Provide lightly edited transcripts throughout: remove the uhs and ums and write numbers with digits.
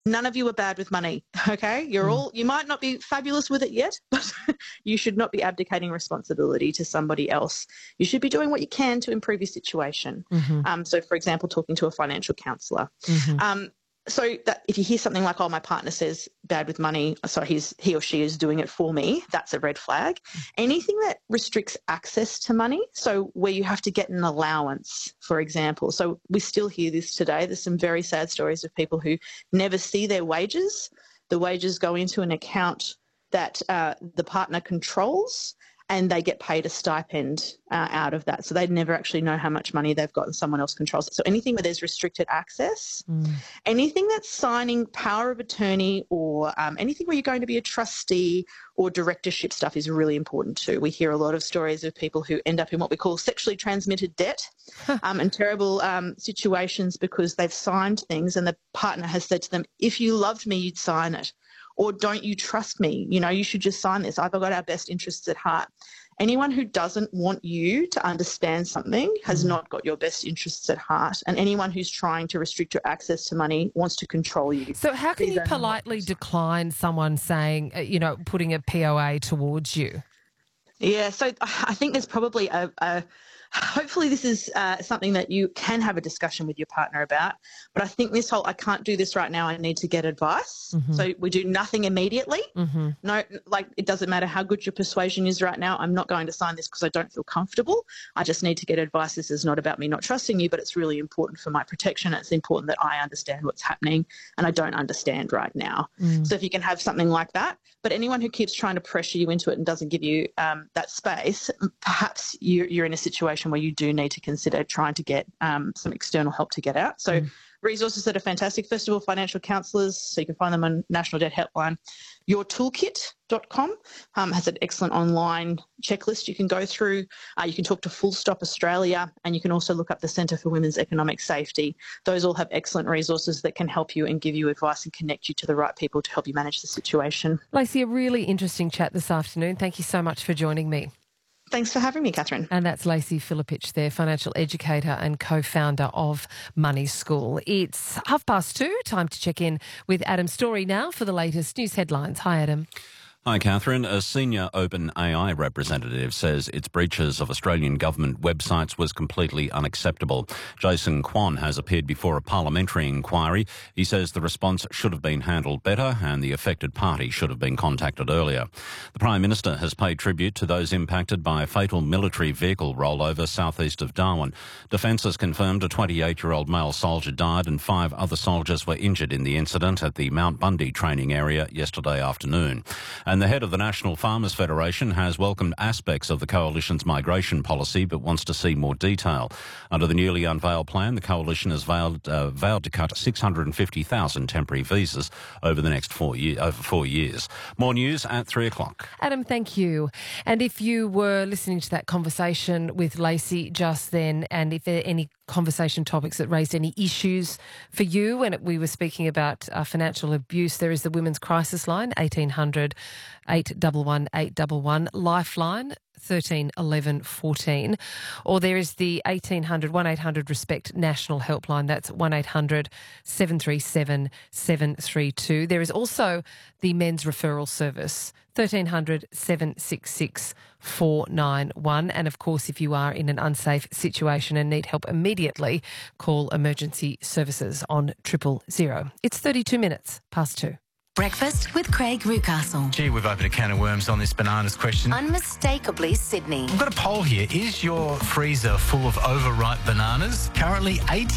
None of you are bad with money, okay? You might not be fabulous with it yet, but you should not be abdicating responsibility to somebody else. You should be doing what you can to improve your situation. So, for example, talking to a financial counsellor. So that if you hear something like, oh, my partner says bad with money, so he or she is doing it for me, that's a red flag. Anything that restricts access to money, so where you have to get an allowance, for example. So we still hear this today. There's some very sad stories of people who never see their wages. The wages go into an account that the partner controls, and they get paid a stipend out of that. So they never actually know how much money they've got and someone else controls it. So anything where there's restricted access, anything that's signing power of attorney or anything where you're going to be a trustee or directorship stuff is really important too. We hear a lot of stories of people who end up in what we call sexually transmitted debt and terrible situations because they've signed things and the partner has said to them, if you loved me, you'd sign it. Or don't you trust me? You should just sign this. I've got our best interests at heart. Anyone who doesn't want you to understand something has not got your best interests at heart. And anyone who's trying to restrict your access to money wants to control you. So how can you politely decline someone saying, putting a POA towards you? Yeah, so I think there's probably hopefully this is something that you can have a discussion with your partner about. But I think this whole, I can't do this right now, I need to get advice. So we do nothing immediately. No, it doesn't matter how good your persuasion is right now. I'm not going to sign this because I don't feel comfortable. I just need to get advice. This is not about me not trusting you, but it's really important for my protection. It's important that I understand what's happening and I don't understand right now. So if you can have something like that, but anyone who keeps trying to pressure you into it and doesn't give you that space, perhaps you're in a situation where you do need to consider trying to get some external help to get out. So resources that are fantastic. First of all, financial counsellors, so you can find them on National Debt Helpline. Yourtoolkit.com has an excellent online checklist you can go through. You can talk to Full Stop Australia, and you can also look up the Centre for Women's Economic Safety. Those all have excellent resources that can help you and give you advice and connect you to the right people to help you manage the situation. Lacey, a really interesting chat this afternoon. Thank you so much for joining me. Thanks for having me, Catherine. And that's Lacey Filipich there, financial educator and co-founder of Money School. It's 2:30, time to check in with Adam Story now for the latest news headlines. Hi, Adam. Hi, Catherine. A senior OpenAI representative says its breaches of Australian government websites was completely unacceptable. Jason Kwan has appeared before a parliamentary inquiry. He says the response should have been handled better and the affected party should have been contacted earlier. The Prime Minister has paid tribute to those impacted by a fatal military vehicle rollover southeast of Darwin. Defence has confirmed a 28-year-old male soldier died and 5 other soldiers were injured in the incident at the Mount Bundy training area yesterday afternoon. And the head of the National Farmers Federation has welcomed aspects of the Coalition's migration policy but wants to see more detail. Under the newly unveiled plan, the Coalition has vowed to cut 650,000 temporary visas over the next 4 years. More news at 3 o'clock. Adam, thank you. And if you were listening to that conversation with Lacey just then, and if there are any conversation topics that raised any issues for you, and we were speaking about financial abuse, there is the Women's Crisis Line, 1800 811 811, Lifeline 13 11 14, or there is the 1800 RESPECT National Helpline, that's 1800 737 732. There is also the Men's Referral Service, 1300 766 491. And of course, if you are in an unsafe situation and need help immediately, call emergency services on 000. It's 32 minutes past 2. Breakfast with Craig Rucastle. Gee, we've opened a can of worms on this bananas question. Unmistakably Sydney. I've got a poll here. Is your freezer full of overripe bananas? Currently,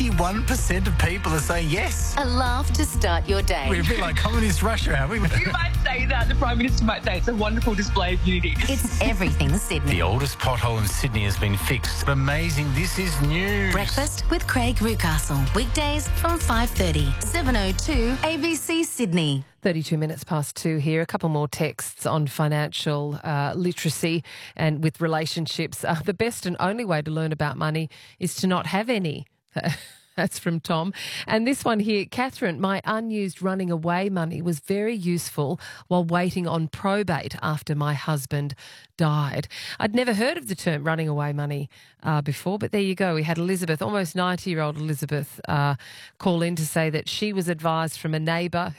81% of people are saying yes. A laugh to start your day. We're a bit like communist Russia, aren't we? You might say that. The Prime Minister might say it's a wonderful display of unity. It's everything Sydney. The oldest pothole in Sydney has been fixed. Amazing. This is news. Breakfast with Craig Rucastle. Weekdays from 5:30. 7:02 ABC Sydney. 32 minutes past 2 here. A couple more texts on financial literacy and with relationships. The best and only way to learn about money is to not have any. That's from Tom. And this one here, Catherine, my unused running away money was very useful while waiting on probate after my husband died. I'd never heard of the term running away money before, but there you go. We had Elizabeth, almost 90-year-old Elizabeth, call in to say that she was advised from a neighbour